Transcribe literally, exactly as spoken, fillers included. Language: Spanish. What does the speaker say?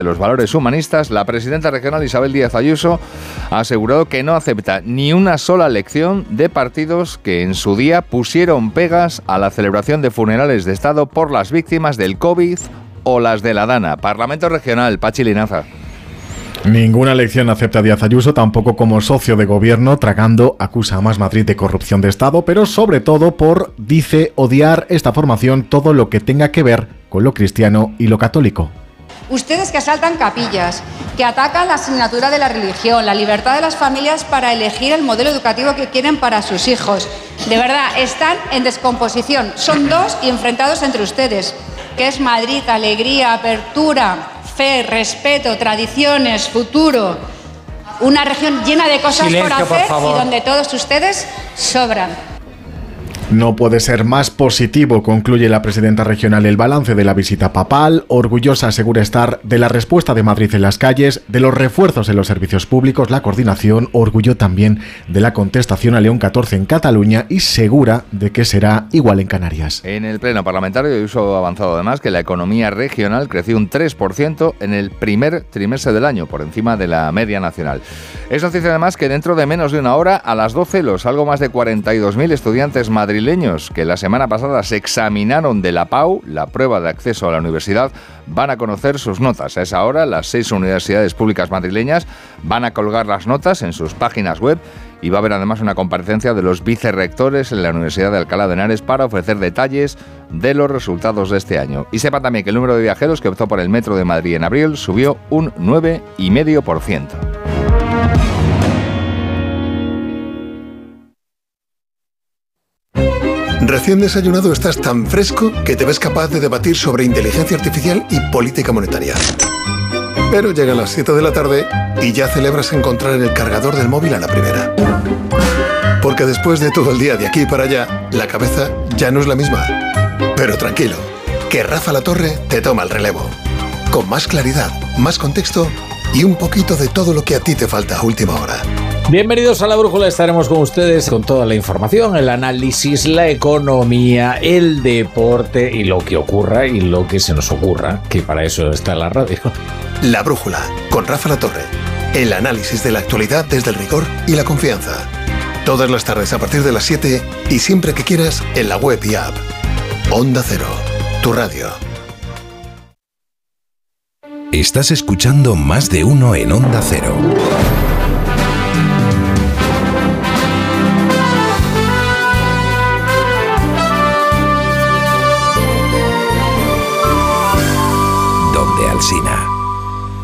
de los valores humanistas, la presidenta regional Isabel Díaz Ayuso ha asegurado que no acepta ni una sola lección de partidos que en su día pusieron pegas a la celebración de funerales de Estado por las víctimas del COVID o las de la Dana. Parlamento Regional, Pachi Linaza. Ninguna lección acepta Díaz Ayuso, tampoco como socio de gobierno. Tragando acusa a Más Madrid de corrupción de Estado, pero sobre todo por, dice, odiar esta formación todo lo que tenga que ver con lo cristiano y lo católico. Ustedes que asaltan capillas, que atacan la asignatura de la religión, la libertad de las familias para elegir el modelo educativo que quieren para sus hijos. De verdad, están en descomposición. Son dos y enfrentados entre ustedes, que es Madrid, alegría, apertura, fe, respeto, tradiciones, futuro. Una región llena de cosas Silencio, por hacer por y donde todos ustedes sobran. No puede ser más positivo, concluye la presidenta regional, el balance de la visita papal. Orgullosa asegura estar de la respuesta de Madrid en las calles, de los refuerzos en los servicios públicos, la coordinación. Orgullo también de la contestación a León catorce en Cataluña y segura de que será igual en Canarias. En el pleno parlamentario, Ayuso ha avanzado además que la economía regional creció un tres por ciento en el primer trimestre del año, por encima de la media nacional. Es noticia además que dentro de menos de una hora, a las doce, los algo más de cuarenta y dos mil estudiantes madrileños que la semana pasada se examinaron de la P A U, la prueba de acceso a la universidad, van a conocer sus notas. A esa hora, las seis universidades públicas madrileñas van a colgar las notas en sus páginas web y va a haber además una comparecencia de los vicerrectores en la Universidad de Alcalá de Henares para ofrecer detalles de los resultados de este año. Y sepa también que el número de viajeros que optó por el Metro de Madrid en abril subió un nueve coma cinco por ciento. Recién desayunado estás tan fresco que te ves capaz de debatir sobre inteligencia artificial y política monetaria. Pero llegan las siete de la tarde y ya celebras encontrar el cargador del móvil a la primera. Porque después de todo el día de aquí para allá, la cabeza ya no es la misma. Pero tranquilo, que Rafa La Torre te toma el relevo. Con más claridad, más contexto y un poquito de todo lo que a ti te falta a última hora. Bienvenidos a La Brújula, estaremos con ustedes con toda la información, el análisis, la economía, el deporte y lo que ocurra y lo que se nos ocurra, que para eso está la radio. La Brújula, con Rafa La Torre. El análisis de la actualidad desde el rigor y la confianza. Todas las tardes a partir de las siete y siempre que quieras en la web y app. Onda Cero, tu radio. Estás escuchando Más de Uno en Onda Cero.